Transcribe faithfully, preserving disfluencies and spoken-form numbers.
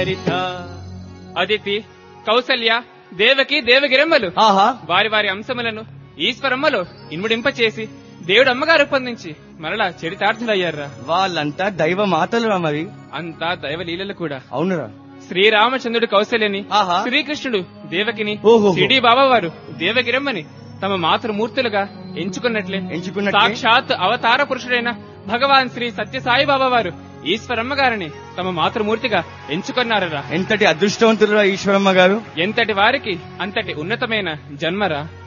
చరిత. అదితి, కౌసల్య, దేవకి, దేవగిరమ్మలు ఆహా వారి వారి అంశములను ఈశ్వరమ్మలో ఇన్ముడింపచేసి దేవుడు అమ్మగారు రూపొందించి మరలా చరితార్థులయ్యారా. వాళ్ళంతా దైవ మాతలురా. మరి అంతా దైవలీలలు కూడా. అవునురా. శ్రీరామచంద్రుడు కౌసల్యని, ఆహా శ్రీకృష్ణుడు దేవకిని, ఓహో సిడి బాబా వారు దేవగిరమ్మని తమ మాతృమూర్తులుగా ఎంచుకున్నట్లే ఎంచుకున్నట్లే సాక్షాత్ అవతార పురుషుడైన భగవాన్ శ్రీ సత్యసాయి బాబా వారు ఈశ్వరమ్మ గారిని తమ మాతృమూర్తిగా ఎంచుకున్నారా. ఎంతటి అదృష్టవంతులురా ఈశ్వరమ్మ గారు. ఎంతటి వారికి అంతటి ఉన్నతమైన జన్మరా.